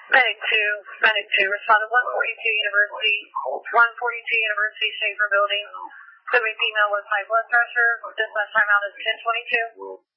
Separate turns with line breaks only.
Medic 2, responded 142 University Schaefer Building. Clearing female with high blood pressure. Dispatch timeout is 10:22.